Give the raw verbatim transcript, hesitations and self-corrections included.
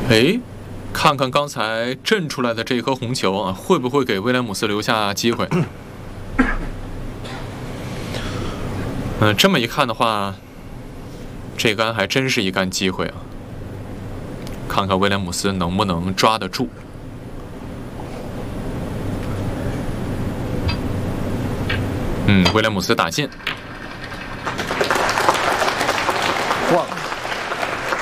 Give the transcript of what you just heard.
哎，看看刚才震出来的这颗红球啊，会不会给威廉姆斯留下机会？嗯、呃，这么一看的话，这杆还真是一杆机会啊！看看威廉姆斯能不能抓得住。嗯，威廉姆斯打进。